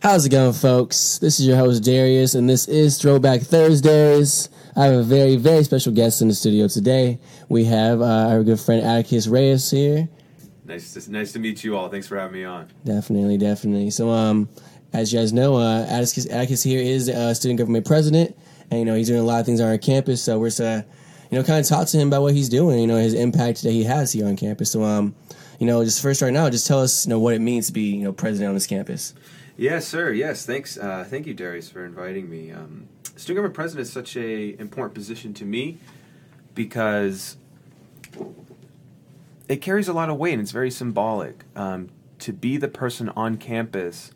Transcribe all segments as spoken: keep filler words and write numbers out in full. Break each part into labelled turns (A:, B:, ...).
A: How's it going, folks? This is your host, Darius, and this is Throwback Thursdays. I have a very, very special guest in the studio today. We have uh, our good friend Atticus Reyes here.
B: Nice to, nice to meet you all. Thanks for having me on.
A: Definitely, definitely. So, um, as you guys know, uh, Atticus, Atticus here is a student government president, and, you know, he's doing a lot of things on our campus, so we're just, uh, you know, kind of talk to him about what he's doing, you know, his impact that he has here on campus. So, um, you know, just first right now, just tell us, you know, what it means to be, you know, president on this campus.
B: Yes, sir. Yes, thanks. Uh, thank you, Darius, for inviting me. Um, student government president is such a important position to me because it carries a lot of weight and it's very symbolic. Um, to be the person on campus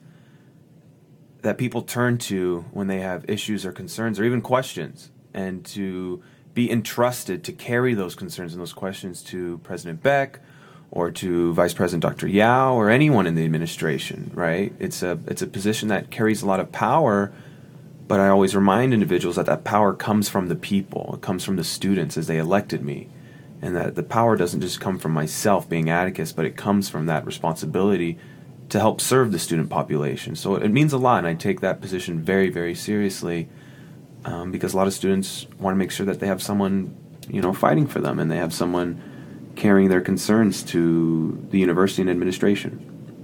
B: that people turn to when they have issues or concerns or even questions, and to be entrusted to carry those concerns and those questions to President Beck or to Vice President Doctor Yao or anyone in the administration, right? It's a it's a position that carries a lot of power, but I always remind individuals that that power comes from the people. It comes from the students as they elected me, and that the power doesn't just come from myself being Atticus, but it comes from that responsibility to help serve the student population. So it means a lot, and I take that position very, very seriously um, because a lot of students want to make sure that they have someone, you know, fighting for them, and they have someone carrying their concerns to the university and administration.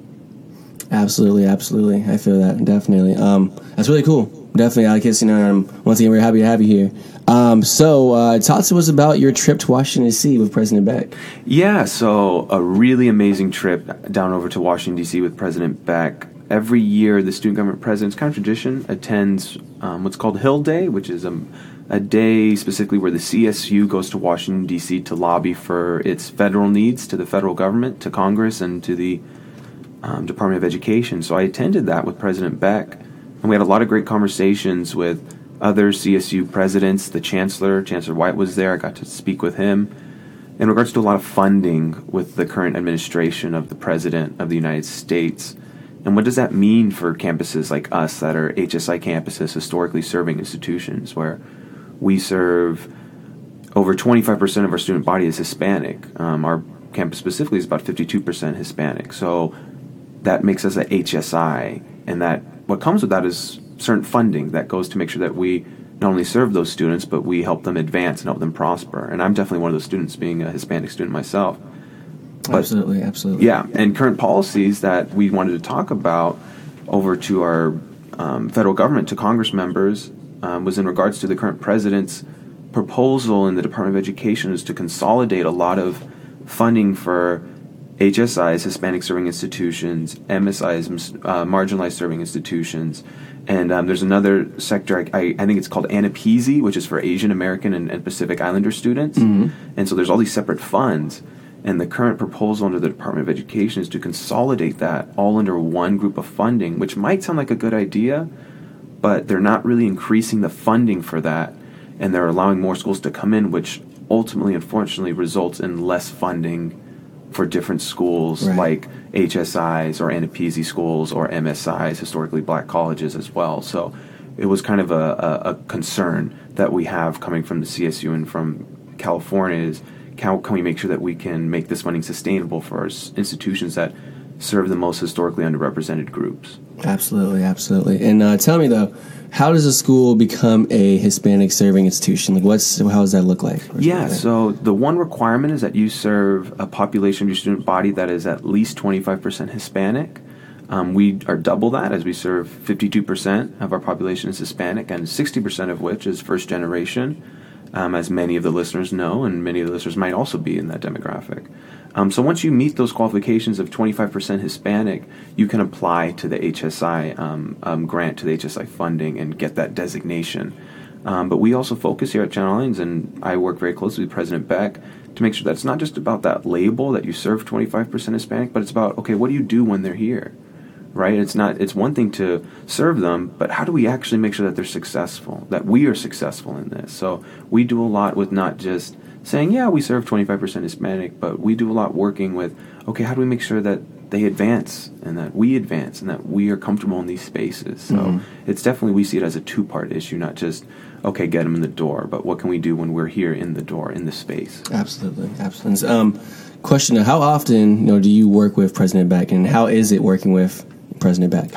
A: Absolutely, absolutely. I feel that, definitely. Um, that's really cool. Definitely, Atticus. You know, um, once again, we're happy to have you here. Um, so, uh, talk to us about your trip to Washington, D C with President Beck.
B: Yeah, so a really amazing trip down over to Washington, D C with President Beck. Every year, the student government president's kind of tradition attends um, what's called Hill Day, which is a, a day specifically where the C S U goes to Washington, D C to lobby for its federal needs to the federal government, to Congress, and to the um, Department of Education. So I attended that with President Beck, and we had a lot of great conversations with other C S U presidents. The Chancellor, Chancellor White, was there. I got to speak with him in regards to a lot of funding with the current administration of the President of the United States. And what does that mean for campuses like us that are H S I campuses, historically serving institutions, where we serve over twenty-five percent of our student body is Hispanic. Um, our campus specifically is about fifty-two percent Hispanic. So that makes us a H S I, and that what comes with that is certain funding that goes to make sure that we not only serve those students, but we help them advance and help them prosper. And I'm definitely one of those students, being a Hispanic student myself.
A: But, absolutely, absolutely.
B: Yeah, and current policies that we wanted to talk about over to our um, federal government, to Congress members, um, was in regards to the current president's proposal in the Department of Education is to consolidate a lot of funding for H S Is, Hispanic Serving Institutions, M S Is, uh, Marginalized Serving Institutions, and um, there's another sector, I, I, I think it's called ANAPESI, which is for Asian American and, and Pacific Islander students, mm-hmm. and so there's all these separate funds. And the current proposal under the Department of Education is to consolidate that all under one group of funding, which might sound like a good idea, but they're not really increasing the funding for that, and they're allowing more schools to come in, which ultimately, unfortunately, results in less funding for different schools, right, like H S Is or ANAPESI schools or M S Is, historically black colleges as well. So it was kind of a, a, a concern that we have coming from the C S U and from California is, How can we make sure that we can make this funding sustainable for our institutions that serve the most historically underrepresented groups?
A: Absolutely, absolutely. And uh, tell me, though, how does a school become a Hispanic serving institution? Like, what's how does that look like?
B: Yeah, so the one requirement is that you serve a population of your student body that is at least twenty-five percent Hispanic. Um, we are double that, as we serve fifty-two percent of our population is Hispanic, and sixty percent of which is first generation. Um, as many of the listeners know, and many of the listeners might also be in that demographic. Um, so once you meet those qualifications of twenty-five percent Hispanic, you can apply to the H S I um, um, grant, to the H S I funding, and get that designation. Um, but we also focus here at Channel Islands, and I work very closely with President Beck to make sure that it's not just about that label that you serve twenty-five percent Hispanic, but it's about, okay, what do you do when they're here? Right? It's not. It's one thing to serve them, but how do we actually make sure that they're successful, that we are successful in this? So we do a lot with not just saying, yeah, we serve twenty-five percent Hispanic, but we do a lot working with, okay, how do we make sure that they advance and that we advance and that we are comfortable in these spaces? So mm-hmm. it's definitely, we see it as a two-part issue, not just, okay, get them in the door, but what can we do when we're here in the door, in the space?
A: Absolutely, absolutely. Um, question, how often you know, do you work with President Beck, and how is it working with President Beck?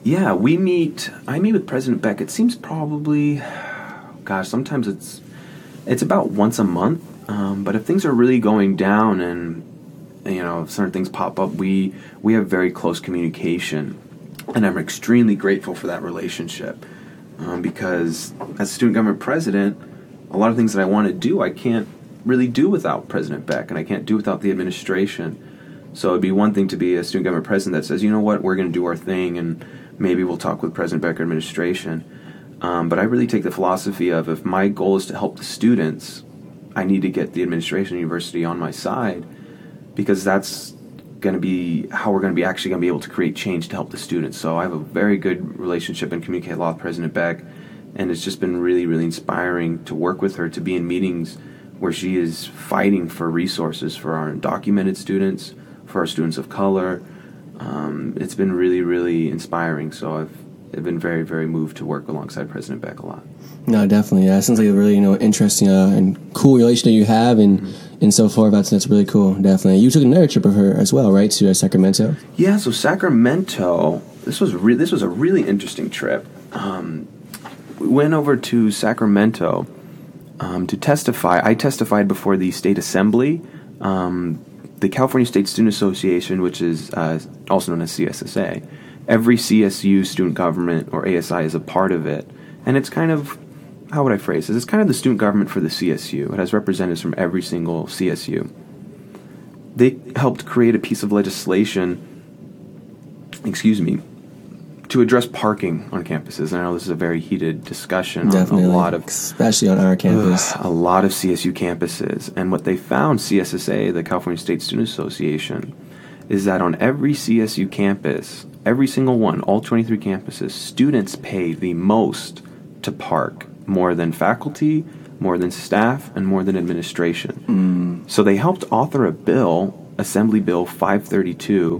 B: Yeah, we meet. I meet with President Beck. It seems probably, gosh, sometimes it's it's about once a month. Um, but if things are really going down and you know if certain things pop up, we we have very close communication, and I'm extremely grateful for that relationship um, because as student government president, a lot of things that I want to do, I can't really do without President Beck, and I can't do without the administration. So it'd be one thing to be a student government president that says, you know what, we're going to do our thing, and maybe we'll talk with President Beck or administration. Um, but I really take the philosophy of if my goal is to help the students, I need to get the administration and university on my side, because that's going to be how we're going to be actually going to be able to create change to help the students. So I have a very good relationship and communicate a lot with President Beck, and it's just been really, really inspiring to work with her, to be in meetings where she is fighting for resources for our undocumented students, for our students of color. Um, it's been really, really inspiring. So I've, I've been very, very moved to work alongside President Beck a lot.
A: No, definitely. Yeah, it sounds like a really, you know, interesting uh, and cool relation that you have, and mm-hmm. and so forth. That's that's really cool. Definitely. You took another trip of her as well, right, to uh, Sacramento?
B: Yeah. So Sacramento. This was re- this was a really interesting trip. Um, we went over to Sacramento um, to testify. I testified before the state assembly. Um, The California State Student Association, which is uh, also known as C S S A, every C S U student government, or A S I, is a part of it. And it's kind of, how would I phrase this? It's kind of the student government for the C S U. It has representatives from every single C S U. They helped create a piece of legislation, excuse me, to address parking on campuses. And I know this is a very heated discussion.
A: Definitely,
B: on a lot of,
A: especially on our campus.
B: Uh, a lot of C S U campuses. And what they found, C S S A, the California State Student Association, is that on every C S U campus, every single one, all twenty-three campuses, students pay the most to park, more than faculty, more than staff, and more than administration. Mm. So they helped author a bill, Assembly Bill five thirty-two,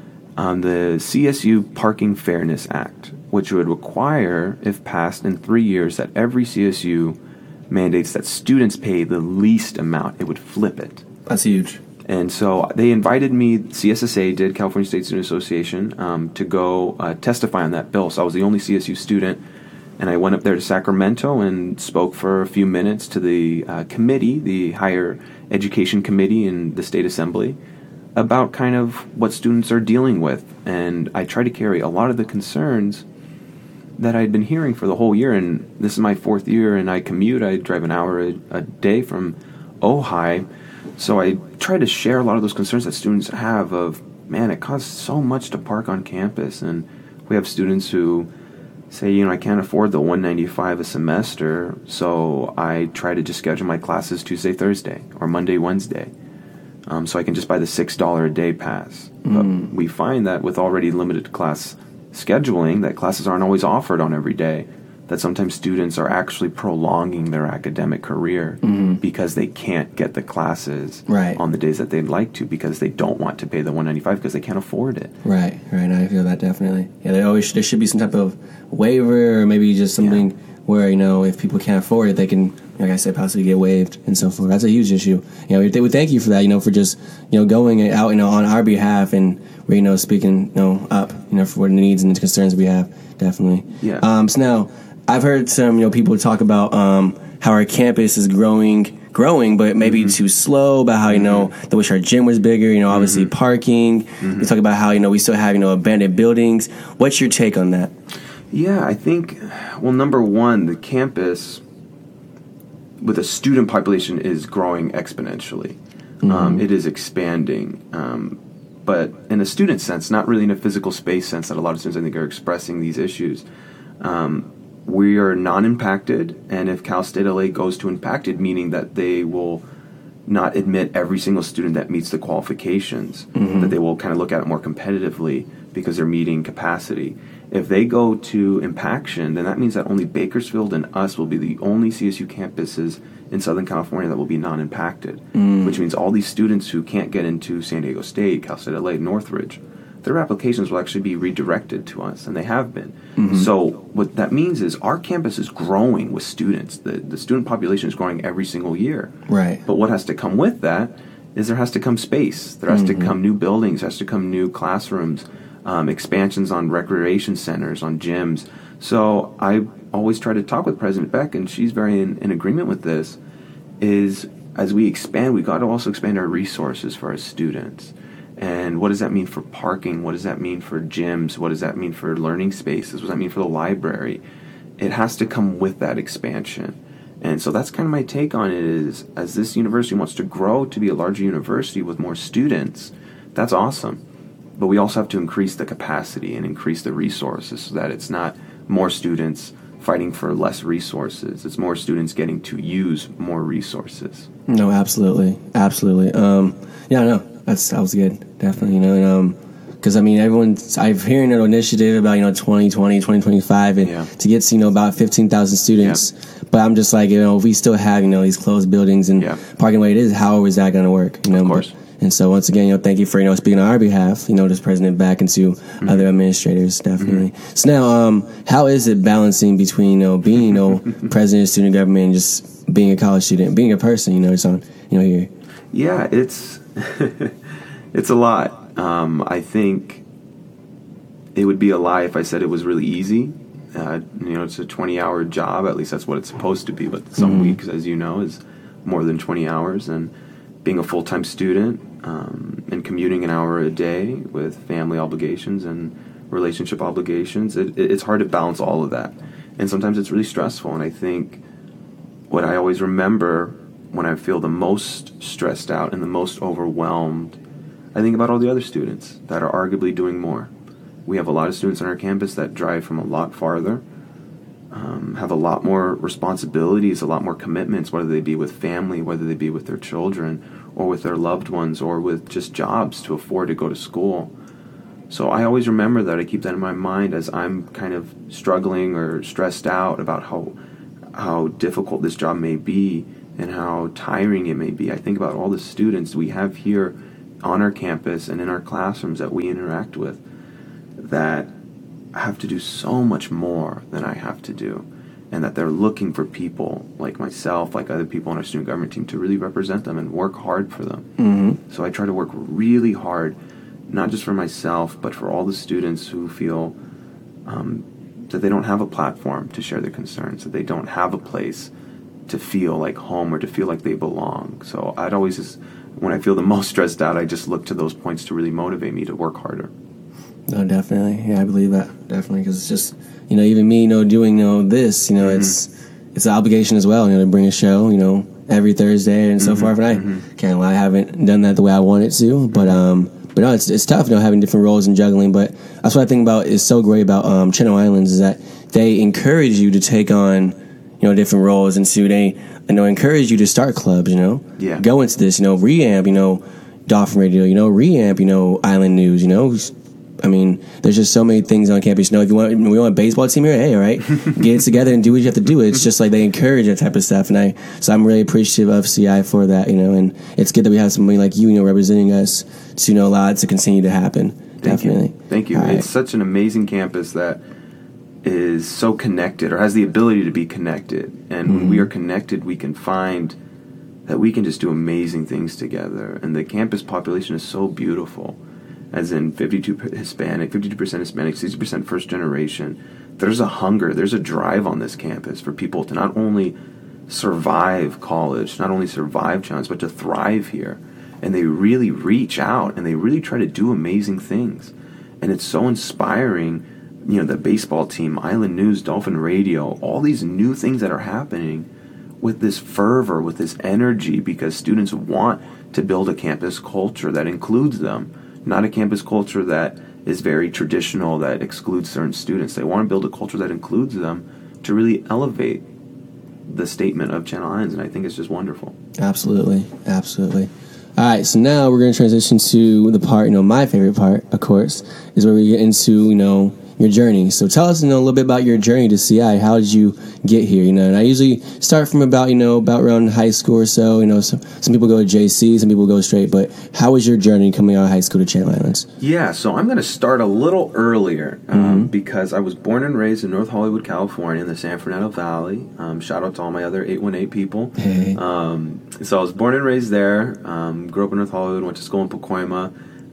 B: on the C S U Parking Fairness Act, which would require, if passed in three years, that every C S U mandates that students pay the least amount. It would flip it.
A: That's huge.
B: And so they invited me, C S S A did, California State Student Association, um, to go uh, testify on that bill. So I was the only C S U student, and I went up there to Sacramento and spoke for a few minutes to the uh, committee, the Higher Education Committee in the State Assembly, about kind of what students are dealing with. And I try to carry a lot of the concerns that I'd been hearing for the whole year. And this is my fourth year, and I commute. I drive an hour a, a day from Ojai. So I try to share a lot of those concerns that students have of, man, it costs so much to park on campus. And we have students who say, you know, I can't afford the one hundred ninety-five dollars a semester, so I try to just schedule my classes Tuesday, Thursday, or Monday, Wednesday. Um, so I can just buy the six dollars a day pass. Mm. But we find that with already limited class scheduling, that classes aren't always offered on every day, that sometimes students are actually prolonging their academic career mm. because they can't get the classes
A: right.
B: on the days that they'd like to, because they don't want to pay the one hundred ninety-five dollars because they can't afford it.
A: Right, right. I feel that definitely. Yeah, there always there should be some type of waiver, or maybe just something yeah. where, you know, if people can't afford it, they can, like I said, possibly get waived and so forth. That's a huge issue. You know, we, we thank you for that, you know, for just, you know, going out, you know, on our behalf, and we're, you know, speaking, you know, up, you know, for the needs and the concerns we have, definitely.
B: Yeah.
A: Um, so now, I've heard some, you know, people talk about um, how our campus is growing, growing, but maybe mm-hmm. too slow, about how, you know, they wish our gym was bigger, you know, obviously mm-hmm. parking. Mm-hmm. They talk about how, you know, we still have, you know, abandoned buildings. What's your take on that?
B: Yeah, I think, well, number one, the campus with a student population is growing exponentially. Mm-hmm. Um, it is expanding. Um, but in a student sense, not really in a physical space sense that a lot of students, I think, are expressing these issues. Um, we are non-impacted, and if Cal State L A goes to impacted, meaning that they will not admit every single student that meets the qualifications, mm-hmm. that they will kind of look at it more competitively because they're meeting capacity. If they go to impaction, then that means that only Bakersfield and us will be the only C S U campuses in Southern California that will be non-impacted, mm. which means all these students who can't get into San Diego State, Cal State L A, Northridge, their applications will actually be redirected to us, and they have been. Mm-hmm. So what that means is our campus is growing with students. The, the student population is growing every single year.
A: Right.
B: But what has to come with that is there has to come space. There has mm-hmm. to come new buildings. There has to come new classrooms. um, expansions on recreation centers, on gyms. So I always try to talk with President Beck, and she's very in, in agreement with this, is as we expand, we got to also expand our resources for our students. And what does that mean for parking? What does that mean for gyms? What does that mean for learning spaces? What does that mean for the library? It has to come with that expansion. And so that's kind of my take on it, is as this university wants to grow to be a larger university with more students, that's awesome. But we also have to increase the capacity and increase the resources so that it's not more students fighting for less resources. It's more students getting to use more resources.
A: No, absolutely. Absolutely. Um, yeah, no, that's, that was good. Definitely, you know, and, um, because, I mean, everyone's, I've hearing an initiative about, you know, twenty twenty, twenty twenty-five, and
B: yeah.
A: to get to, you know, about fifteen thousand students. Yeah. But I'm just like, you know, if we still have, you know, these closed buildings and yeah. parking the way it is, how is that going to work? You know,
B: of course.
A: But, and so once again, you know, thank you for, you know, speaking on our behalf, you know, this President Beck and to mm-hmm. other administrators, definitely. Mm-hmm. So now, um, how is it balancing between, you know, being, you know, president of student government and just being a college student, being a person, you know, just on, you know, here?
B: Yeah, it's, it's a lot. Um, I think it would be a lie if I said it was really easy. Uh, you know, it's a twenty-hour job. At least that's what it's supposed to be. But some mm-hmm. weeks, as you know, is more than twenty hours. And being a full-time student um, and commuting an hour a day with family obligations and relationship obligations, it, it's hard to balance all of that. And sometimes it's really stressful. And I think what I always remember when I feel the most stressed out and the most overwhelmed, I think about all the other students that are arguably doing more. We have a lot of students on our campus that drive from a lot farther, um, have a lot more responsibilities, a lot more commitments, whether they be with family, whether they be with their children, or with their loved ones, or with just jobs to afford to go to school. So I always remember that. I keep that in my mind as I'm kind of struggling or stressed out about how how difficult this job may be and how tiring it may be. I think about all the students we have here on our campus and in our classrooms that we interact with, that have to do so much more than I have to do, and that they're looking for people like myself, like other people on our student government team, to really represent them and work hard for them. Mm-hmm. So I try to work really hard, not just for myself, but for all the students who feel um, that they don't have a platform to share their concerns, that they don't have a place to feel like home or to feel like they belong. So I'd always, just, when I feel the most stressed out, I just look to those points to really motivate me to work harder.
A: No, definitely. Yeah, I believe that. Definitely. Because it's just, you know, even me, you know, doing, you know, this, you know, mm-hmm. it's it's an obligation as well, you know, to bring a show, you know, every Thursday and so mm-hmm. forth. And I mm-hmm. can't lie, I haven't done that the way I wanted to. But, um, but no, it's it's tough, you know, having different roles and juggling. But that's what I think about is so great about um, Channel Islands, is that they encourage you to take on, you know, different roles. And so they, you know, encourage you to start clubs, you know,
B: yeah.
A: go into this, you know, reamp, you know, Dolphin Radio, you know, reamp, you know, Island News, you know, I mean, there's just so many things on campus. You know, if you want, we want a baseball team here, hey, all right, get it together and do what you have to do. It's just like they encourage that type of stuff, and I, so I'm really appreciative of C I for that, you know, and it's good that we have somebody like you, you know, representing us to, you know, allow it to continue to happen.
B: Thank
A: Definitely.
B: You. Thank you.
A: All
B: it's
A: right.
B: such an amazing campus that is so connected, or has the ability to be connected, and mm-hmm. when we are connected, we can find that we can just do amazing things together, and the campus population is so beautiful. As in fifty-two Hispanic, fifty-two percent Hispanic, sixty percent first generation. There's a hunger, there's a drive on this campus for people to not only survive college, not only survive challenge, but to thrive here. And they really reach out and they really try to do amazing things. And it's so inspiring, you know, the baseball team, Island News, Dolphin Radio, all these new things that are happening with this fervor, with this energy, because students want to build a campus culture that includes them. Not a campus culture that is very traditional, that excludes certain students. They want to build a culture that includes them to really elevate the statement of Channel Islands, and I think it's just wonderful.
A: Absolutely, absolutely. All right, so now we're going to transition to the part, you know, my favorite part, of course, is where we get into, you know, your journey. So tell us, you know, a little bit about your journey to C I. How did you get here? You know, and I usually start from about, you know, about around high school or so. You know, some, some people go to J C, some people go straight. But how was your journey coming out of high school to Channel Islands?
B: Yeah, so I'm going to start a little earlier um, mm-hmm. because I was born and raised in North Hollywood, California, in the San Fernando Valley. Um, shout out to all my other eight one eight people.
A: Hey.
B: Um, so I was born and raised there. Um, grew up in North Hollywood, went to school in Pacoima.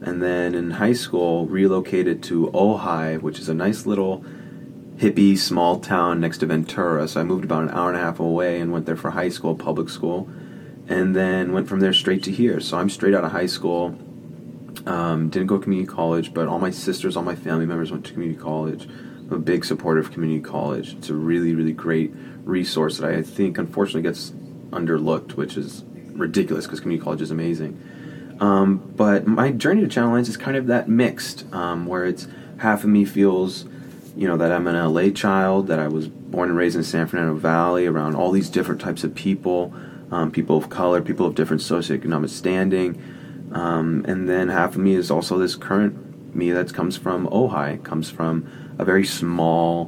B: and then in high school relocated to Ojai, which is a nice little hippie small town next to Ventura. So I moved about an hour and a half away and went there for high school, public school, and then went from there straight to here. So I'm straight out of high school. Um, didn't go to community college, but all my sisters, all my family members went to community college. I'm a big supporter of community college. It's a really, really great resource that I think unfortunately gets underlooked, which is ridiculous because community college is amazing. Um, but my journey to Channel Islands is kind of that mixed, um, where it's half of me feels, you know, that I'm an L A child, that I was born and raised in the San Fernando Valley around all these different types of people, um, people of color, people of different socioeconomic standing. Um, and then half of me is also this current me that comes from Ojai, comes from a very small,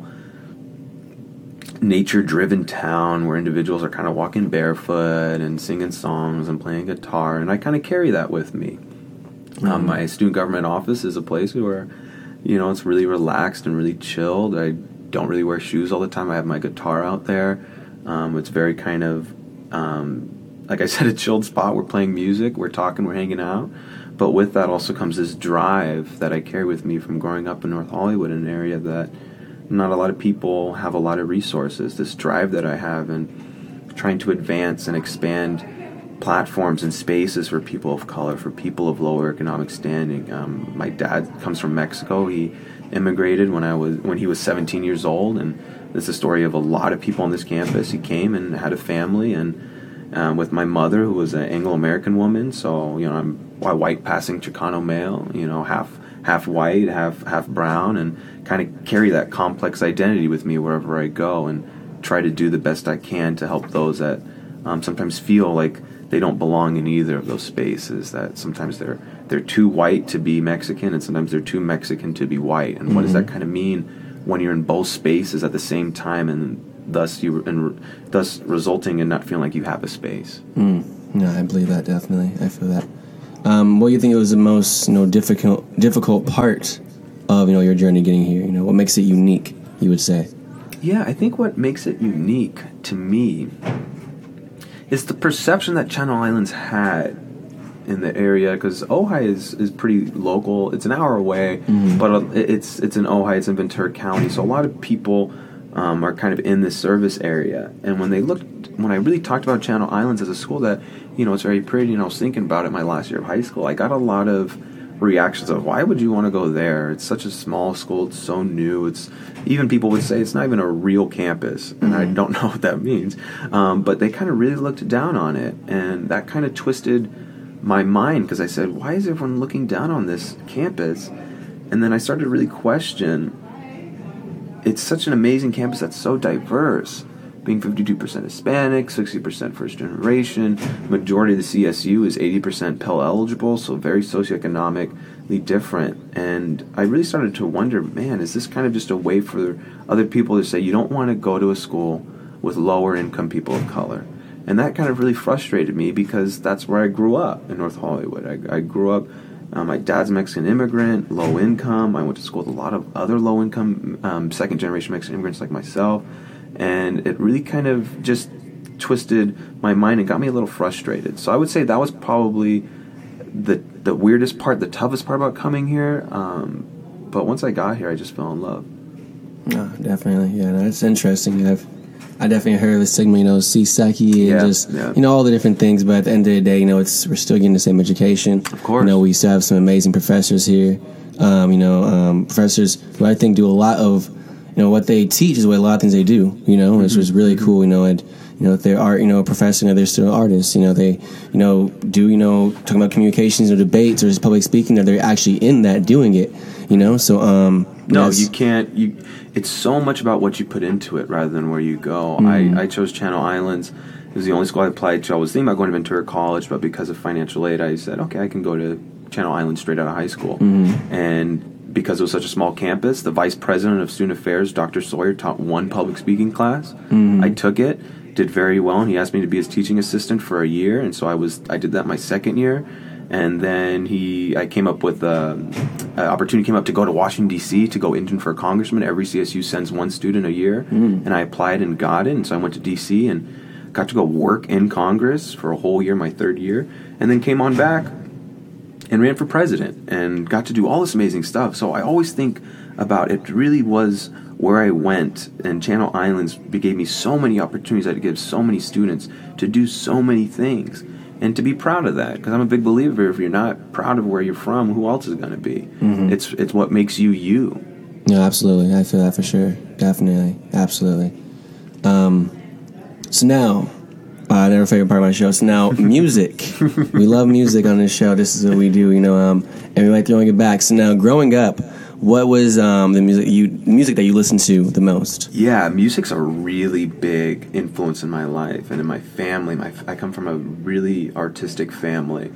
B: nature-driven town where individuals are kind of walking barefoot and singing songs and playing guitar, and I kind of carry that with me. Mm-hmm. Um, my student government office is a place where, you know, it's really relaxed and really chilled. I don't really wear shoes all the time. I have my guitar out there. Um, it's very kind of, um, like I said, a chilled spot. We're playing music, we're talking, we're hanging out. But with that also comes this drive that I carry with me from growing up in North Hollywood, in an area that not a lot of people have a lot of resources. This drive that I have in trying to advance and expand platforms and spaces for people of color, for people of lower economic standing. Um, my dad comes from Mexico. He immigrated when I was when he was seventeen years old, and this is a story of a lot of people on this campus. He came and had a family, and um, with my mother, who was an Anglo-American woman. So, you know, I'm a white passing Chicano male, you know, half half white, half half brown, and kind of carry that complex identity with me wherever I go, and try to do the best I can to help those that um, sometimes feel like they don't belong in either of those spaces, that sometimes they're they're too white to be Mexican, and sometimes they're too Mexican to be white. And mm-hmm. what does that kind of mean when you're in both spaces at the same time, and thus you and thus resulting in not feeling like you have a space?
A: Mm. No, I believe that, definitely. I feel that. Um, what do you think was the most, you know, difficult difficult part of, you know, your journey getting here? You know, what makes it unique, you would say?
B: Yeah, I think what makes it unique to me is the perception that Channel Islands had in the area, because Ojai is, is pretty local. It's an hour away, mm-hmm. but it's it's in Ojai, it's in Ventura County, so a lot of people um, are kind of in this service area. And when they looked, when I really talked about Channel Islands as a school that, you know, it's very pretty, and I was thinking about it my last year of high school, I got a lot of reactions of, why would you want to go there? It's such a small school, it's so new, it's, even people would say it's not even a real campus, and mm-hmm. I don't know what that means, um, but they kind of really looked down on it, and that kind of twisted my mind, because I said, why is everyone looking down on this campus? And then I started to really question, it's such an amazing campus that's so diverse, being fifty-two percent Hispanic, sixty percent first generation. Majority of the C S U is eighty percent Pell eligible, so very socioeconomically different. And I really started to wonder, man, is this kind of just a way for other people to say, you don't want to go to a school with lower income people of color? And that kind of really frustrated me, because that's where I grew up, in North Hollywood. I, I grew up, uh, my dad's a Mexican immigrant, low income. I went to school with a lot of other low income, um, second generation Mexican immigrants like myself. And it really kind of just twisted my mind and got me a little frustrated. So I would say that was probably the the weirdest part, the toughest part about coming here. Um, but once I got here, I just fell in love.
A: No, definitely. Yeah, no, it's interesting. I've I definitely heard of the stigma, you know, CSECI and
B: yeah,
A: just,
B: yeah.
A: you know, all the different things. But at the end of the day, you know, it's we're still getting the same education.
B: Of course.
A: You know, we still have some amazing professors here. Um, you know, um, professors who I think do a lot of, you know, what they teach is what a lot of things they do, you know, which mm-hmm. was really cool, you know, and, you know, if they're art, you know, a professor, you know, they're still artists, you know, they, you know, do, you know, talking about communications or debates or just public speaking, that they're actually in that doing it, you know, so, um.
B: No, you can't, you, it's so much about what you put into it rather than where you go. Mm-hmm. I, I chose Channel Islands. It was the only school I applied to. I was thinking about going to Ventura College, but because of financial aid, I said, okay, I can go to Channel Islands straight out of high school. Mm-hmm. And because it was such a small campus, the vice president of student affairs, Doctor Sawyer, taught one public speaking class. Mm-hmm. I took it, did very well, and he asked me to be his teaching assistant for a year, and so I was I did that my second year. And then he, I came up with uh, an opportunity came up to go to Washington, D C to go intern for a congressman. Every C S U sends one student a year, mm. and I applied and got it. And so I went to D C and got to go work in Congress for a whole year, my third year, and then came on back and ran for president and got to do all this amazing stuff. So I always think about it really was where I went, and Channel Islands gave me so many opportunities. I had to give so many students to do so many things, and to be proud of that, because I'm a big believer if you're not proud of where you're from, who else is going to be? Mm-hmm. It's it's what makes you you.
A: No, absolutely. I feel that for sure. Definitely. Absolutely. Um, so now, uh, another favorite part of my show. So now, music. We love music on this show. This is what we do, you know, um, and we like throwing it back. So now, growing up, what was um, the music you music that you listened to the most?
B: Yeah, music's a really big influence in my life and in my family. My I come from a really artistic family.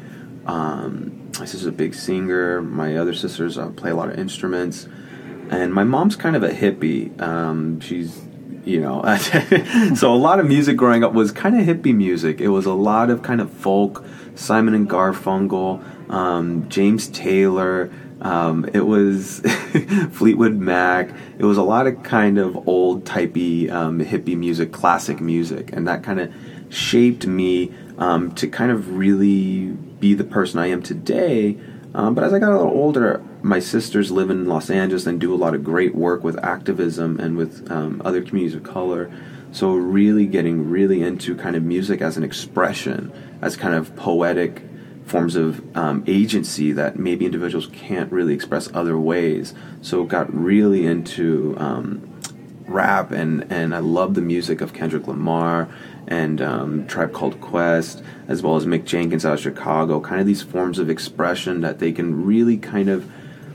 B: Um, my sister's a big singer. My other sisters uh, play a lot of instruments. And my mom's kind of a hippie. Um, she's, you know, so a lot of music growing up was kind of hippie music. It was a lot of kind of folk, Simon and Garfunkel, um, James Taylor. Um, it was Fleetwood Mac. It was a lot of kind of old typey um, hippie music, classic music, and that kind of shaped me um, to kind of really be the person I am today. Um, but as I got a little older, my sisters live in Los Angeles and do a lot of great work with activism and with um, other communities of color. So really getting really into kind of music as an expression, as kind of poetic forms of um, agency that maybe individuals can't really express other ways. So got really into um, rap, and, and I love the music of Kendrick Lamar and um, Tribe Called Quest, as well as Mick Jenkins out of Chicago, kind of these forms of expression that they can really kind of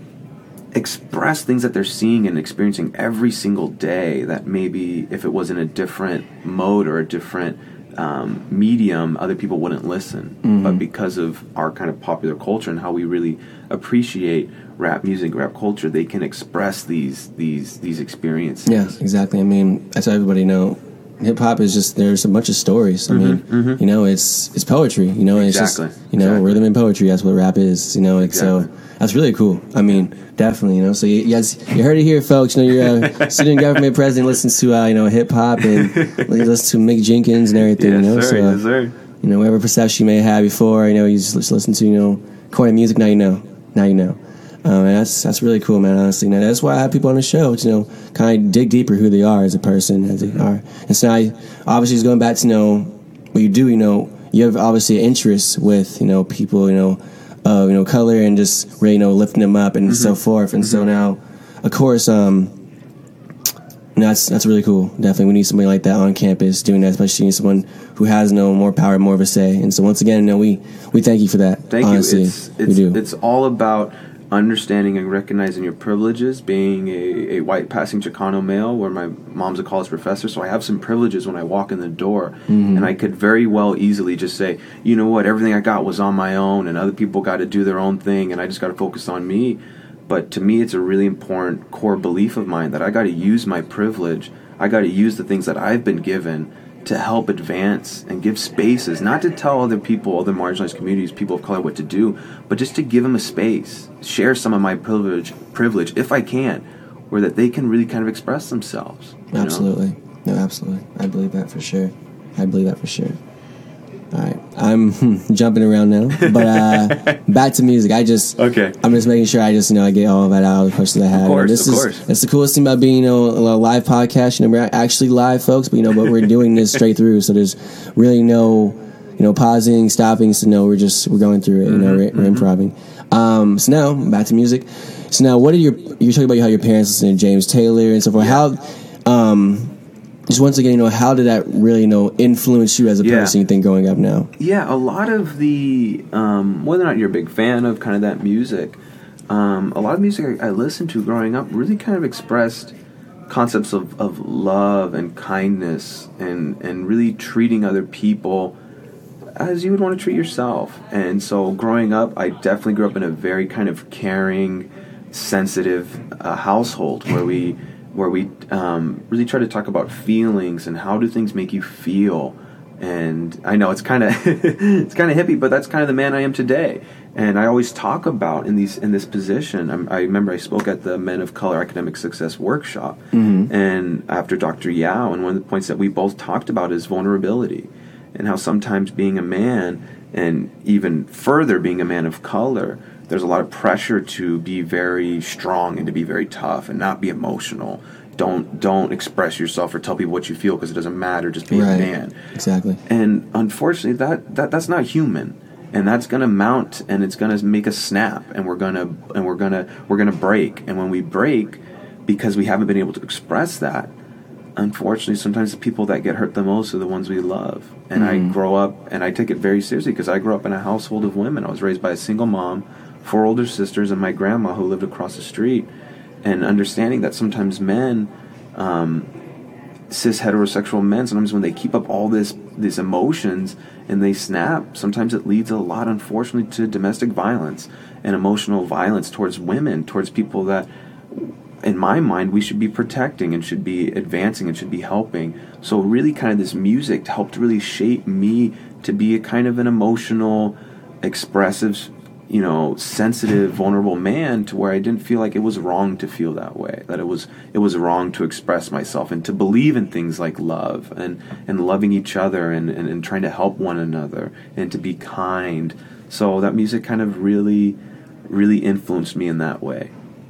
B: express things that they're seeing and experiencing every single day that maybe if it was in a different mode or a different um, medium, other people wouldn't listen. Mm-hmm. But because of our kind of popular culture and how we really appreciate rap music, rap culture, they can express these these these experiences.
A: Yeah, exactly. I mean, that's how everybody know. Hip hop is just, there's a bunch of stories. I mm-hmm, mean, mm-hmm. you know, it's it's poetry. You know,
B: exactly,
A: it's just, you know,
B: exactly.
A: rhythm and poetry. That's what rap is. You know, like, exactly. So that's really cool. I mean, definitely. You know, so you, you guys, you heard it here, folks. You know, you're a student government president listens to uh, you know, hip hop and listens to Mick Jenkins and everything.
B: Yes,
A: you know,
B: sir,
A: so uh,
B: yes, sir.
A: You know, whatever perception you may have before, you know, you just listen to, you know, corny music. Now you know. Now you know. Um, and that's that's really cool, man, honestly. Now, that's why I have people on the show to, you know, kind of dig deeper who they are as a person, as they are. And so I, obviously, it's going back to, you know, what you do, you know, you have obviously an interest with, you know, people, you know, uh, you know, color and just really, you know, lifting them up and mm-hmm. so forth. And mm-hmm. so now, of course, um, you know, that's, that's really cool. Definitely, we need somebody like that on campus doing that, especially someone who has, you know, more power, more of a say. And so once again, you know, we, we thank you for that.
B: Thank
A: honestly.
B: you. It's, it's,
A: we do.
B: It's all about understanding and recognizing your privileges, being a, a white passing Chicano male where my mom's a college professor, so I have some privileges when I walk in the door. Mm-hmm. And I could very well easily just say, you know what, everything I got was on my own and other people got to do their own thing and I just got to focus on me. But to me, it's a really important core belief of mine that I got to use my privilege. I got to use the things that I've been given to help advance and give spaces, not to tell other people, other marginalized communities, people of color what to do, but just to give them a space, share some of my privilege, privilege if I can, where that they can really kind of express themselves.
A: Absolutely. Know? No, absolutely. I believe that for sure. I believe that for sure. All right, I'm jumping around now, but uh, back to music. I just,
B: okay.
A: I'm just making sure I just, you know, I get all of that out of the questions I have.
B: Of course,
A: this
B: of
A: is,
B: course.
A: That's the coolest thing about being, you know, a live podcast. You know, we're actually live, folks, but you know, but we're doing this straight through, so there's really no, you know, pausing, stopping. So no, we're just we're going through it. You know, mm-hmm, we're, we're mm-hmm. improving. Um, so now back to music. So now, what are your? You're talking about how your parents listen to James Taylor and so forth.
B: Yeah.
A: How? Um, Just once again, you know, how did that really, you know, influence you as a
B: yeah.
A: person, you think, growing up now?
B: Yeah, a lot of the, um, whether or not you're a big fan of kind of that music, um, a lot of music I, I listened to growing up really kind of expressed concepts of, of love and kindness and, and really treating other people as you would want to treat yourself. And so growing up, I definitely grew up in a very kind of caring, sensitive uh, household where we... where we um, really try to talk about feelings and how do things make you feel. And I know it's kind of it's kind of hippie, but that's kind of the man I am today. And I always talk about in these in this position. I'm, I remember I spoke at the Men of Color Academic Success Workshop, mm-hmm. and after Doctor Yao, and one of the points that we both talked about is vulnerability, and how sometimes being a man and even further, being a man of color, there's a lot of pressure to be very strong and to be very tough and not be emotional. Don't don't express yourself or tell people what you feel because it doesn't matter. Just be
A: right.
B: a man.
A: Exactly.
B: And unfortunately, that, that that's not human, and that's going to mount, and it's going to make us snap, and we're gonna and we're gonna we're gonna break. And when we break, because we haven't been able to express that, unfortunately, sometimes the people that get hurt the most are the ones we love. And mm. I grow up, and I take it very seriously because I grew up in a household of women. I was raised by a single mom, four older sisters, and my grandma who lived across the street. And understanding that sometimes men, um, cis heterosexual men, sometimes when they keep up all this these emotions and they snap, sometimes it leads a lot, unfortunately, to domestic violence and emotional violence towards women, towards people that, in my mind, we should be protecting and should be advancing and should be helping. So really kind of this music helped really shape me to be a kind of an emotional, expressive, you know, sensitive, vulnerable man, to where I didn't feel like it was wrong to feel that way, that it was it was wrong to express myself and to believe in things like love and, and loving each other and, and, and trying to help one another and to be kind. So that music kind of really, really influenced me in that way.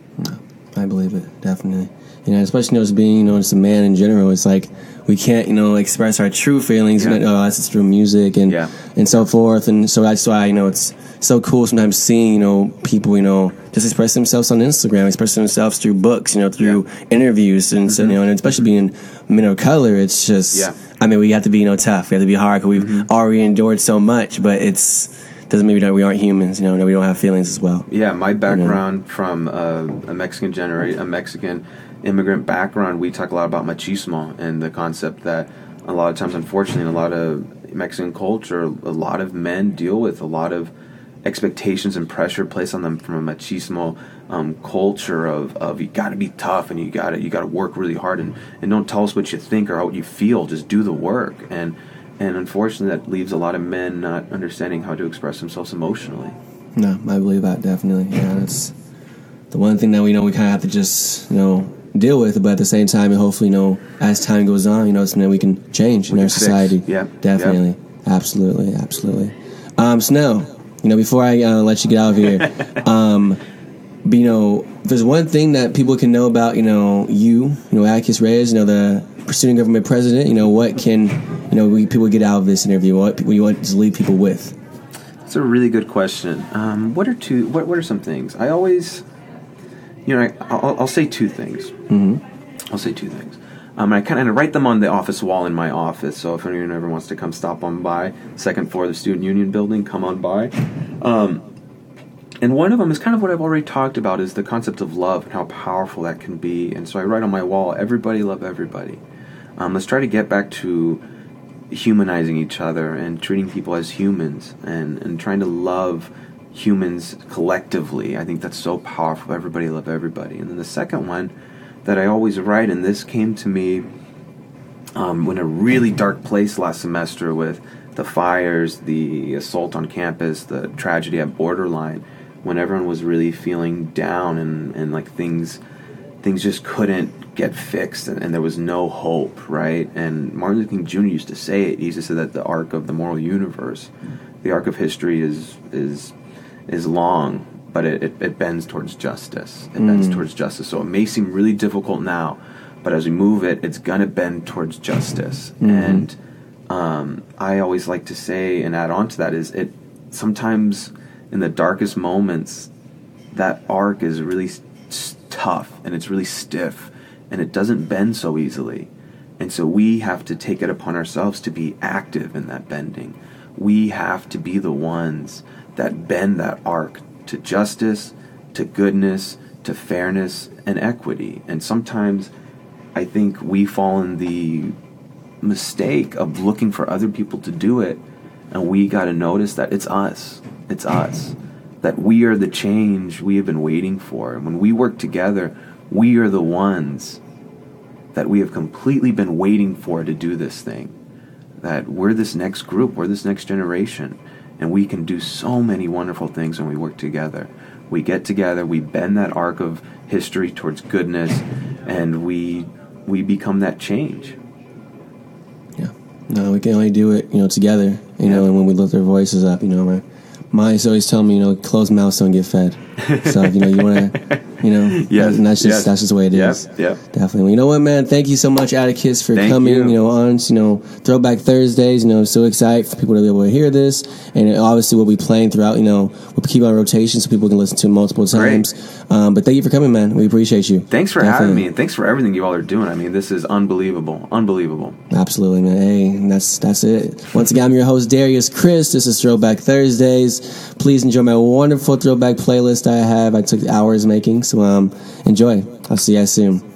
A: I believe it, definitely. You know, especially, you know, as being, you know, just a man in general, it's like we can't, you know, express our true feelings. Yeah. You know, oh, that's just through music and yeah. and so forth. And so that's why, you know, it's so cool sometimes seeing, you know, people, you know, just express themselves on Instagram, express themselves through books, you know, through yeah. interviews. And, mm-hmm. so, you know, and especially being men of color, it's just, yeah. I mean, we have to be, you know, tough. We have to be hard because we've mm-hmm. already endured so much, but it's, doesn't mean that we aren't humans, you know, that we don't have feelings as well.
B: Yeah, my background, you know, from uh, a Mexican generation, a Mexican immigrant background, we talk a lot about machismo and the concept that a lot of times, unfortunately, in a lot of Mexican culture, a lot of men deal with a lot of expectations and pressure placed on them from a machismo um, culture of, of you got to be tough and you got to you got to work really hard and, and don't tell us what you think or how you feel, just do the work. And and unfortunately, that leaves a lot of men not understanding how to express themselves emotionally.
A: No, I believe that, definitely. Yeah, that's the one thing that we know we kind of have to just, you know, deal with, but at the same time, and hopefully, you know, as time goes on, you know, it's something that we can change in
B: we
A: our society.
B: Yeah,
A: definitely, yep. absolutely, absolutely. Um, so now, you know, before I uh, let you get out of here, um, but, you know, there's one thing that people can know about, you know, you, you know, Atticus Reyes, you know, the student government president. You know, what can, you know, we, people get out of this interview? What, what you want to leave people with?
B: That's a really good question. Um, what are two? What What are some things? I always, you know, I, I'll, I'll say two things.
A: Mm-hmm.
B: I'll say two things. Um, and I kind of write them on the office wall in my office. So if anyone ever wants to come stop on by, second floor of the Student Union building, come on by. Um, and one of them is kind of what I've already talked about, is the concept of love and how powerful that can be. And so I write on my wall, everybody love everybody. Um, let's try to get back to humanizing each other and treating people as humans and, and trying to love humans collectively. I think that's so powerful. Everybody love everybody. And then the second one that I always write, and this came to me um, in a really dark place last semester with the fires, the assault on campus, the tragedy at Borderline, when everyone was really feeling down and, and like things things just couldn't get fixed and, and there was no hope, right? And Martin Luther King Junior used to say it. He used to say that the arc of the moral universe, the arc of history is is is long, but it, it, it bends towards justice. It mm. bends towards justice. So it may seem really difficult now, but as we move it, it's going to bend towards justice. Mm-hmm. And um, I always like to say, and add on to that, is it sometimes in the darkest moments, that arc is really s- tough and it's really stiff and it doesn't bend so easily. And so we have to take it upon ourselves to be active in that bending. We have to be the ones that bend that arc to justice, to goodness, to fairness, and equity. And sometimes I think we fall in the mistake of looking for other people to do it, and we got to notice that it's us. It's us. That we are the change we have been waiting for. And when we work together, we are the ones that we have completely been waiting for to do this thing. That we're this next group, we're this next generation, and we can do so many wonderful things when we work together. We get together, we bend that arc of history towards goodness, and we we become that change.
A: Yeah. No, we can only do it, you know, together. You know, and when we lift our voices up, you know, my mind's always telling me, you know, closed mouths don't get fed. So, you know, you want to, you know,
B: yes,
A: and that's just
B: yes.
A: that's just the way it
B: yep,
A: is.
B: Yep.
A: Definitely. Well, you know what, man? Thank you so much, Atticus, for
B: Thank
A: coming,
B: you.
A: you know, on, you know, Throwback Thursdays. You know, so excited for people to be able to hear this. And obviously we'll be playing throughout, you know, we'll keep on rotation so people can listen to it multiple times. Um, but thank you for coming, man. We appreciate you.
B: Thanks for
A: Definitely.
B: having me, and thanks for everything you all are doing. I mean, this is unbelievable. Unbelievable.
A: Absolutely, man. Hey, and that's that's it. Once again, I'm your host, Darius Chris. This is Throwback Thursdays. Please enjoy my wonderful throwback playlist I have. I took hours making, so um, enjoy. I'll see you guys soon.